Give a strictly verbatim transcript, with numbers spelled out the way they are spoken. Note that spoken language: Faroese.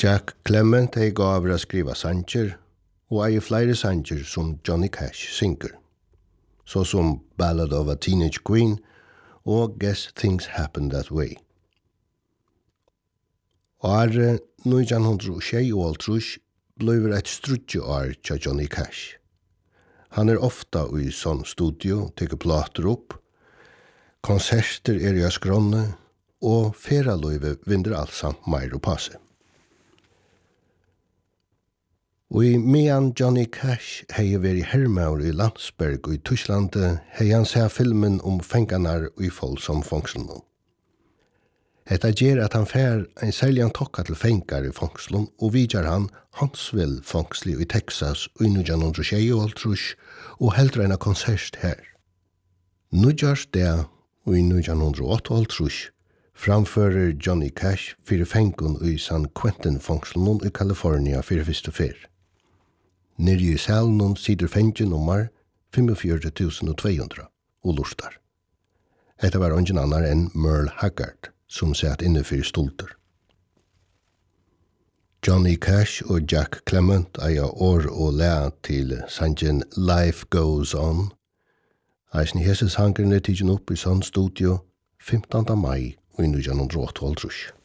Jack Clement er gav å skriva sanger, og eier flere sanger som Johnny Cash synger, så som Ballad of a Teenage Queen og Guess Things Happen That Way. År nitjan sjeyoghálvtrýss blev et strutjeår til Johnny Cash. Han er ofta i sånn studio, teker plater opp, konserter er i skronne, og feraløyve vinner alt samt meir og passe. Og i medan Johnny Cash hei vært hermaur i Landsberg og i Tysklandet, hei han seg filmen om fengarnar i Folsom fångslun. Hetta ger at han fær en særlig tokka til fengar i fångslun, og vidjar han Huntsville fångsli i Texas i nitjan sjeyoghálvtrýss og heldur en konsert her. Nudjars det i nitjan áttaoghálvtrýss framfører Johnny Cash fyrir fengun i San Quentin fångslun i California fyrir fyrstu fyr. Nere i salen sider fengen nummer fyrtiofyra tusen tvåhundra og lustar. Hetta var ingen annar enn Merle Haggard, som satt inne fyrir stolter. Johnny Cash og Jack Clement eier år og læ til sangen Life Goes On. Eisen hese sangeren er tidsen opp i sånn studio femtanda mai i nitjan áttaoghálvtrýss.